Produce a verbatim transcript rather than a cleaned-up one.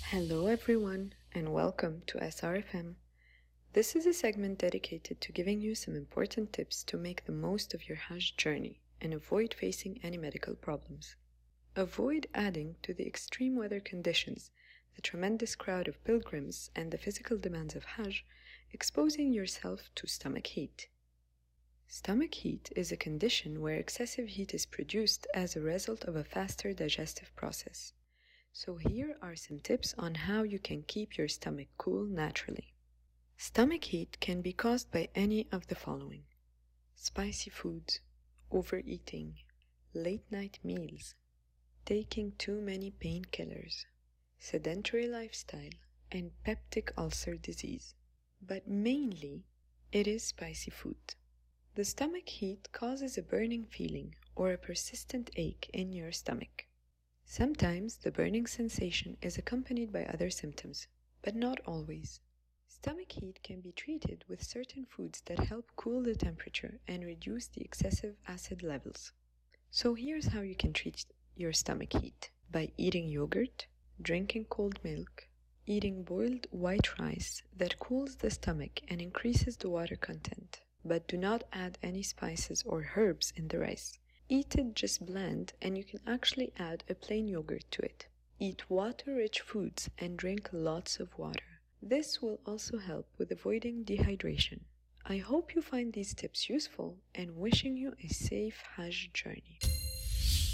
Hello everyone and welcome to S R F M. This is a segment dedicated to giving you some important tips to make the most of your Hajj journey and avoid facing any medical problems. Avoid adding to the extreme weather conditions, the tremendous crowd of pilgrims, and the physical demands of Hajj, exposing yourself to stomach heat. Stomach heat is a condition where excessive heat is produced as a result of a faster digestive process. So here are some tips on how you can keep your stomach cool naturally. Stomach heat can be caused by any of the following: spicy foods, overeating, late-night meals, taking too many painkillers, sedentary lifestyle, and peptic ulcer disease. But mainly, it is spicy food. The stomach heat causes a burning feeling or a persistent ache in your stomach. Sometimes the burning sensation is accompanied by other symptoms, but not always. Stomach heat can be treated with certain foods that help cool the temperature and reduce the excessive acid levels. So here's how you can treat your stomach heat: by eating yogurt, drinking cold milk, eating boiled white rice that cools the stomach and increases the water content, but do not add any spices or herbs in the rice. Eat it just bland, and you can actually add a plain yogurt to it. Eat water-rich foods and drink lots of water. This will also help with avoiding dehydration. I hope you find these tips useful and wishing you a safe Hajj journey.